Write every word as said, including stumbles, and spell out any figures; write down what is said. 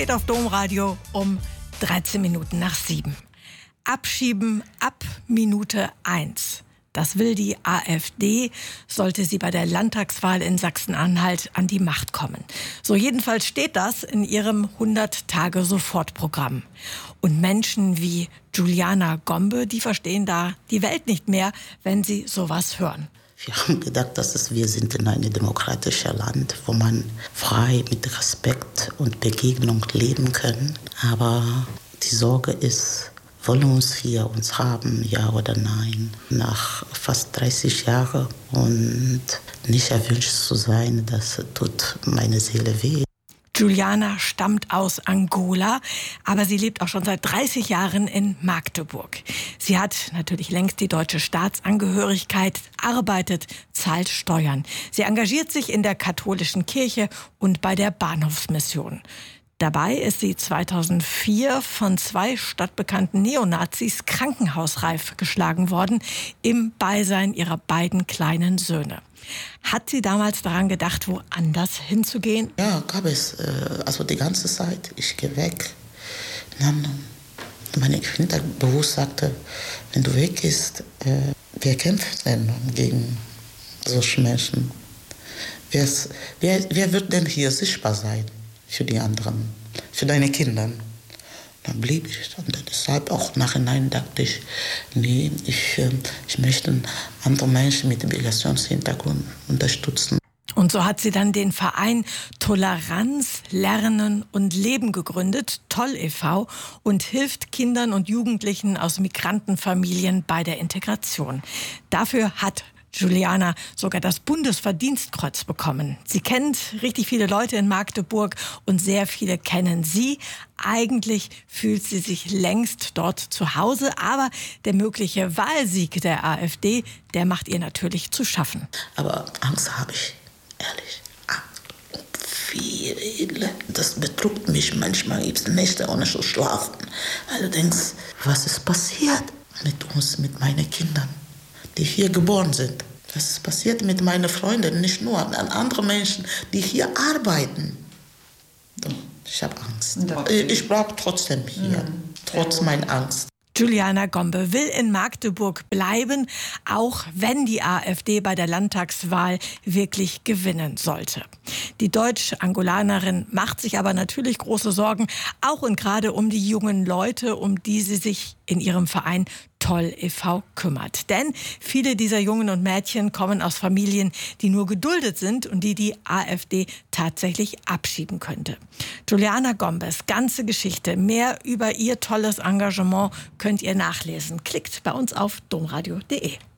Geht auf Domradio um dreizehn Minuten nach sieben. Abschieben ab Minute eins. Das will die AfD, sollte sie bei der Landtagswahl in Sachsen-Anhalt an die Macht kommen. So jedenfalls steht das in ihrem hundert-Tage-Sofortprogramm. Und Menschen wie Juliana Gombe, die verstehen da die Welt nicht mehr, wenn sie sowas hören. Wir haben gedacht, dass es, wir sind in einem demokratischen Land, wo man frei mit Respekt und Begegnung leben kann. Aber die Sorge ist, wollen wir uns hier uns haben, ja oder nein? Nach fast dreißig Jahren und nicht erwünscht zu sein, das tut meine Seele weh. Juliana stammt aus Angola, aber sie lebt auch schon seit dreißig Jahren in Magdeburg. Sie hat natürlich längst die deutsche Staatsangehörigkeit, arbeitet, zahlt Steuern. Sie engagiert sich in der katholischen Kirche und bei der Bahnhofsmission. Dabei ist sie zweitausendvier von zwei stadtbekannten Neonazis krankenhausreif geschlagen worden, im Beisein ihrer beiden kleinen Söhne. Hat sie damals daran gedacht, woanders hinzugehen? Ja, gab es. Also die ganze Zeit. Ich gehe weg. Dann meine Kinder bewusst sagte, wenn du weg bist, wir kämpfen gegen solche Menschen. Wer, wer wird denn hier sichtbar sein für die anderen, für deine Kinder? Dann blieb ich. Und deshalb auch nachhinein dachte ich, nee, ich, ich möchte andere Menschen mit Migrationshintergrund unterstützen. Und so hat sie dann den Verein Toleranz, Lernen und Leben gegründet, Toll e V, und hilft Kindern und Jugendlichen aus Migrantenfamilien bei der Integration. Dafür hat Juliana sogar das Bundesverdienstkreuz bekommen. Sie kennt richtig viele Leute in Magdeburg und sehr viele kennen sie. Eigentlich fühlt sie sich längst dort zu Hause, aber der mögliche Wahlsieg der AfD, der macht ihr natürlich zu schaffen. Aber Angst habe ich, ehrlich. Viel. Das bedrückt mich manchmal. Gibt es Nächte ohne zu schlafen. Weil du denkst, was ist passiert mit uns, mit meinen Kindern, die hier geboren sind? Was ist passiert mit meinen Freunden, nicht nur an andere Menschen, die hier arbeiten? Ich habe Angst. Ich bleibe trotzdem hier, mhm. trotz meiner Angst. Juliana Gombe will in Magdeburg bleiben, auch wenn die AfD bei der Landtagswahl wirklich gewinnen sollte. Die Deutsch-Angolanerin macht sich aber natürlich große Sorgen, auch und gerade um die jungen Leute, um die sie sich in ihrem Verein Toll e V kümmert. Denn viele dieser Jungen und Mädchen kommen aus Familien, die nur geduldet sind und die die AfD tatsächlich abschieben könnte. Juliana Gombes ganze Geschichte, mehr über ihr tolles Engagement könnt ihr nachlesen. Klickt bei uns auf domradio punkt de.